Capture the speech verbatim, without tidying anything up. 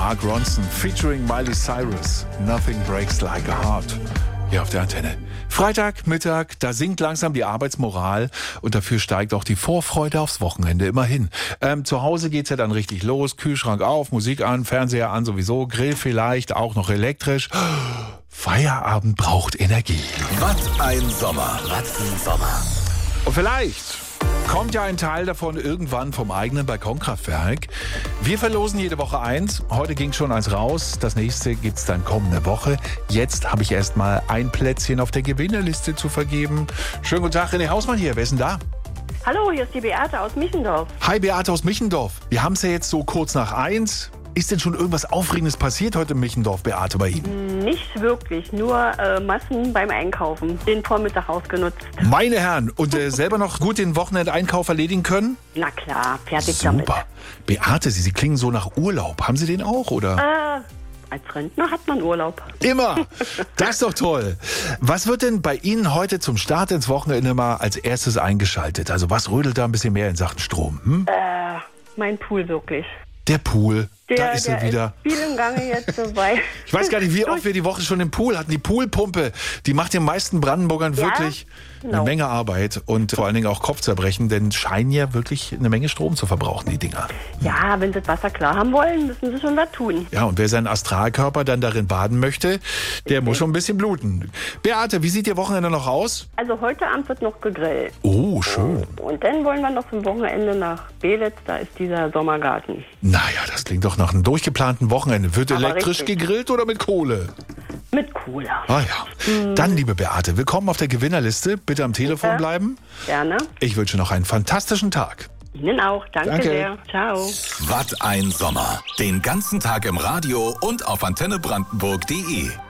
Mark Ronson featuring Miley Cyrus. Nothing breaks like a heart. Hier auf der Antenne. Freitag, Mittag, da sinkt langsam die Arbeitsmoral und dafür steigt auch die Vorfreude aufs Wochenende immerhin. Ähm, zu Hause geht's ja dann richtig los. Kühlschrank auf, Musik an, Fernseher an sowieso, Grill vielleicht, auch noch elektrisch. Feierabend braucht Energie. Was ein Sommer, was ein Sommer. Und vielleicht kommt ja ein Teil davon irgendwann vom eigenen Balkonkraftwerk. Wir verlosen jede Woche eins. Heute ging schon eins raus. Das nächste gibt's dann kommende Woche. Jetzt habe ich erst mal ein Plätzchen auf der Gewinnerliste zu vergeben. Schönen guten Tag, René Hausmann hier. Wer ist denn da? Hallo, hier ist die Beate aus Michendorf. Hi, Beate aus Michendorf. Wir haben es ja jetzt so kurz nach eins. Ist denn schon irgendwas Aufregendes passiert heute in Michendorf, Beate, bei Ihnen? Nicht wirklich, nur äh, Massen beim Einkaufen. Den Vormittag ausgenutzt. Meine Herren, und äh, selber noch gut den Wochenendeinkauf erledigen können? Na klar, fertig Super. damit. Beate, Sie, Sie klingen so nach Urlaub. Haben Sie den auch, oder? Äh, als Rentner hat man Urlaub. Immer. Das ist doch toll. Was wird denn bei Ihnen heute zum Start ins Wochenende mal als erstes eingeschaltet? Also was rödelt da ein bisschen mehr in Sachen Strom? Hm? Äh, mein Pool wirklich. Der Pool. Der, da ist der er wieder. Ist viel im Gange jetzt dabei. Ich weiß gar nicht, wie oft wir die Woche schon im Pool hatten. Die Poolpumpe, die macht den meisten Brandenburgern Ja, wirklich genau. eine Menge Arbeit und vor allen Dingen auch Kopfzerbrechen, denn scheinen ja wirklich eine Menge Strom zu verbrauchen, die Dinger. Ja, wenn sie das Wasser klar haben wollen, müssen sie schon was tun. Ja, und wer seinen Astralkörper dann darin baden möchte, der muss schon ein bisschen bluten. Beate, wie sieht Ihr Wochenende noch aus? Also heute Abend wird noch gegrillt. Oh, schön. Und dann wollen wir noch zum Wochenende nach Belitz, da ist dieser Sommergarten. Naja, das klingt doch nach einem durchgeplanten Wochenende. Wird Aber elektrisch richtig. gegrillt oder mit Kohle? Mit Cola. Ah ja. Dann, liebe Beate, willkommen auf der Gewinnerliste. Bitte am Telefon Ja. bleiben. Gerne. Ich wünsche noch einen fantastischen Tag. Ihnen auch. Danke, Danke. sehr. Ciao. Was ein Sommer. Den ganzen Tag im Radio und auf antenne brandenburg punkt de.